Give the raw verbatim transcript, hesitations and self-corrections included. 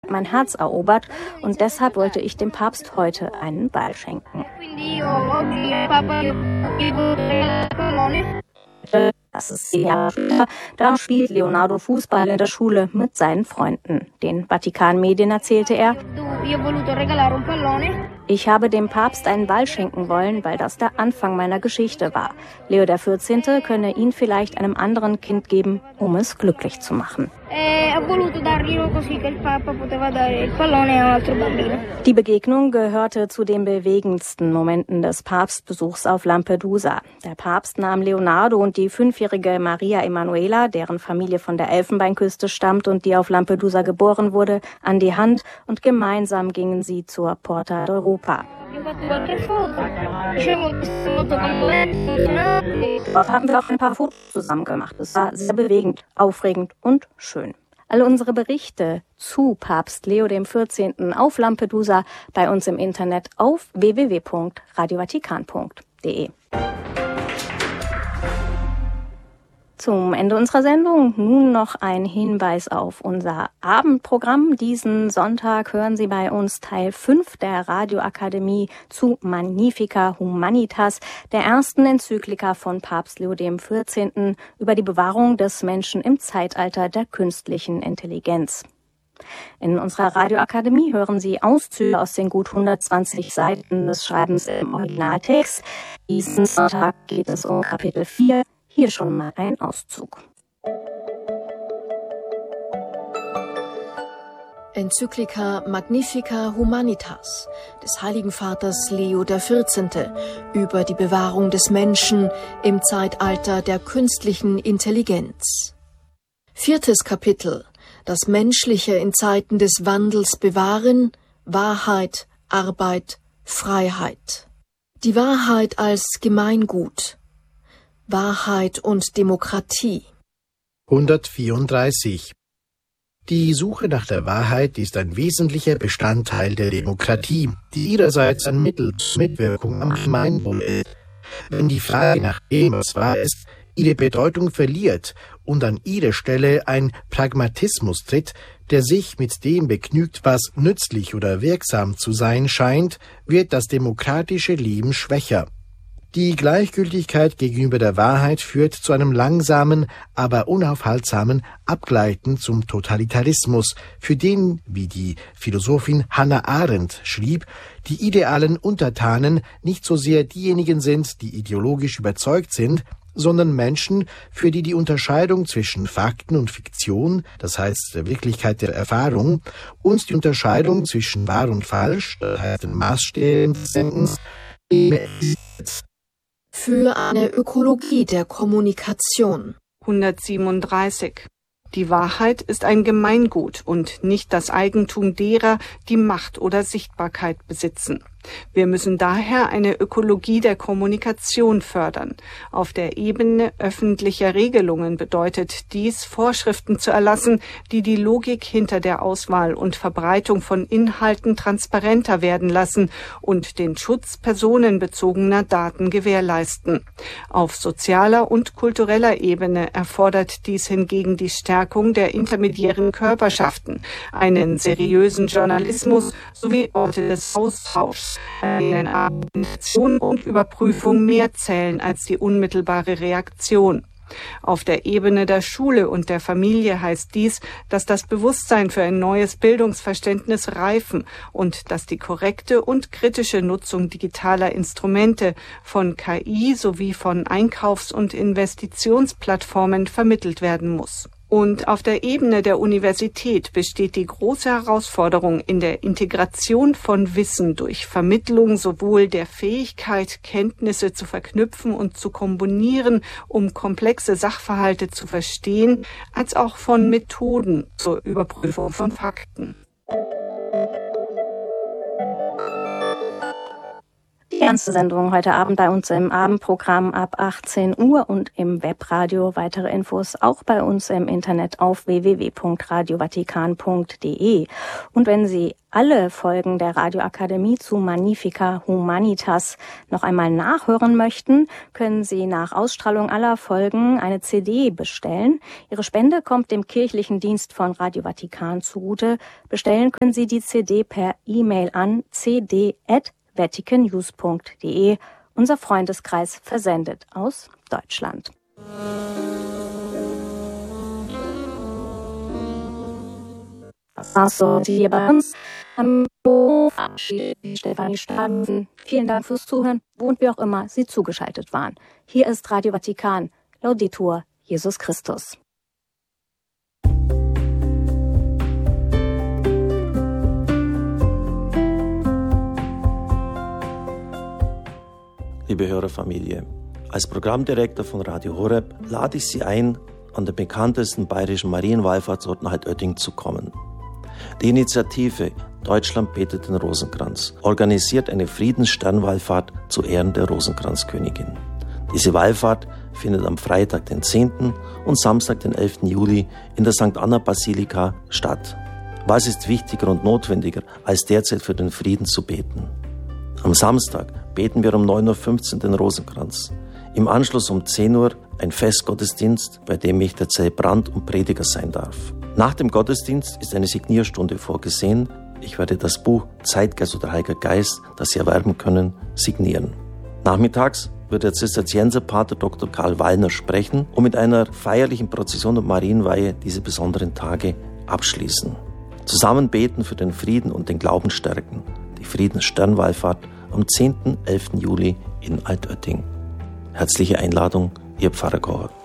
mein Herz erobert und deshalb wollte ich dem Papst heute einen Ball schenken. Das ist zehn Jahre später, da spielt Leonardo Fußball in der Schule mit seinen Freunden. Den Vatikan-Medien erzählte er: Ich habe dem Papst einen Ball schenken wollen, weil das der Anfang meiner Geschichte war. Leo der vierzehnte könne ihn vielleicht einem anderen Kind geben, um es glücklich zu machen. Die Begegnung gehörte zu den bewegendsten Momenten des Papstbesuchs auf Lampedusa. Der Papst nahm Leonardo und die fünfjährige Maria Emanuela, deren Familie von der Elfenbeinküste stammt und die auf Lampedusa geboren wurde, an die Hand und gemeinsam gingen sie zur Porta d'Europa. Dort haben wir auch ein paar Fotos zusammen gemacht. Es war sehr bewegend, aufregend und schön. Alle unsere Berichte zu Papst Leo der vierzehnte auf Lampedusa bei uns im Internet auf w w w punkt radio vatikan punkt d e. Zum Ende unserer Sendung nun noch ein Hinweis auf unser Abendprogramm. Diesen Sonntag hören Sie bei uns Teil fünf der Radioakademie zu Magnifica Humanitas, der ersten Enzyklika von Papst Leo der vierzehnte über die Bewahrung des Menschen im Zeitalter der künstlichen Intelligenz. In unserer Radioakademie hören Sie Auszüge aus den gut hundertzwanzig Seiten des Schreibens im Originaltext. Diesen Sonntag geht es um Kapitel vier. Hier schon mal ein Auszug. Enzyklika Magnifica Humanitas des Heiligen Vaters Leo der vierzehnte über die Bewahrung des Menschen im Zeitalter der künstlichen Intelligenz. Viertes Kapitel: Das Menschliche in Zeiten des Wandels bewahren, Wahrheit, Arbeit, Freiheit. Die Wahrheit als Gemeingut. Wahrheit und Demokratie. hundertvierunddreißig. Die Suche nach der Wahrheit ist ein wesentlicher Bestandteil der Demokratie, die ihrerseits ein Mittel zur Mitwirkung am Gemeinwohl ist. Wenn die Frage nach dem, was wahr ist, ihre Bedeutung verliert und an ihre Stelle ein Pragmatismus tritt, der sich mit dem begnügt, was nützlich oder wirksam zu sein scheint, wird das demokratische Leben schwächer. Die Gleichgültigkeit gegenüber der Wahrheit führt zu einem langsamen, aber unaufhaltsamen Abgleiten zum Totalitarismus, für den, wie die Philosophin Hannah Arendt schrieb, die idealen Untertanen nicht so sehr diejenigen sind, die ideologisch überzeugt sind, sondern Menschen, für die die Unterscheidung zwischen Fakten und Fiktion, das heißt der Wirklichkeit der Erfahrung, und die Unterscheidung zwischen wahr und falsch, das heißt den Maßstäben des Denkens, für eine Ökologie der Kommunikation. hundertsiebenunddreißig. Die Wahrheit ist ein Gemeingut und nicht das Eigentum derer, die Macht oder Sichtbarkeit besitzen. Wir müssen daher eine Ökologie der Kommunikation fördern. Auf der Ebene öffentlicher Regelungen bedeutet dies, Vorschriften zu erlassen, die die Logik hinter der Auswahl und Verbreitung von Inhalten transparenter werden lassen und den Schutz personenbezogener Daten gewährleisten. Auf sozialer und kultureller Ebene erfordert dies hingegen die Stärkung der intermediären Körperschaften, einen seriösen Journalismus sowie Orte des Austauschs, bei denen Argumentation und Überprüfung mehr zählen als die unmittelbare Reaktion. Auf der Ebene der Schule und der Familie heißt dies, dass das Bewusstsein für ein neues Bildungsverständnis reifen und dass die korrekte und kritische Nutzung digitaler Instrumente von K I sowie von Einkaufs- und Investitionsplattformen vermittelt werden muss. Und auf der Ebene der Universität besteht die große Herausforderung in der Integration von Wissen durch Vermittlung sowohl der Fähigkeit, Kenntnisse zu verknüpfen und zu kombinieren, um komplexe Sachverhalte zu verstehen, als auch von Methoden zur Überprüfung von Fakten. ganze Sendung heute Abend bei uns im Abendprogramm ab achtzehn Uhr und im Webradio. Weitere Infos auch bei uns im Internet auf w w w punkt radio vatikan punkt d e. Und wenn Sie alle Folgen der Radioakademie zu Magnifica Humanitas noch einmal nachhören möchten, können Sie nach Ausstrahlung aller Folgen eine C D bestellen. Ihre Spende kommt dem kirchlichen Dienst von Radio Vatikan zugute. Bestellen können Sie die C D per E-Mail an c d at vatican news punkt d e. Unser Freundeskreis versendet aus Deutschland. Das war's so hier bei uns. Am Hof verabschiedet Stefanie Staden. Vielen Dank fürs Zuhören, wo und wie auch immer Sie zugeschaltet waren. Hier ist Radio Vatikan. Laudetur Jesus Christus. Liebe Hörerfamilie, als Programmdirektor von Radio Horeb lade ich Sie ein, an den bekanntesten bayerischen Marienwallfahrtsort nach Altötting zu kommen. Die Initiative Deutschland betet den Rosenkranz organisiert eine Friedenssternwallfahrt zu Ehren der Rosenkranzkönigin. Diese Wallfahrt findet am Freitag, den zehnten und Samstag, den elften Juli in der Sankt Anna Basilika statt. Was ist wichtiger und notwendiger, als derzeit für den Frieden zu beten? Am Samstag beten wir um neun Uhr fünfzehn den Rosenkranz. Im Anschluss um zehn Uhr ein Festgottesdienst, bei dem ich der Zelebrant und Prediger sein darf. Nach dem Gottesdienst ist eine Signierstunde vorgesehen. Ich werde das Buch Zeitgeist oder Heiliger Geist, das Sie erwerben können, signieren. Nachmittags wird der Zisterzienserpater Doktor Karl Wallner sprechen und mit einer feierlichen Prozession und Marienweihe diese besonderen Tage abschließen. Zusammen beten für den Frieden und den Glauben stärken. Die Friedenssternwallfahrt am zehnten und elften Juli in Altötting. Herzliche Einladung, Ihr Pfarrer Kocher.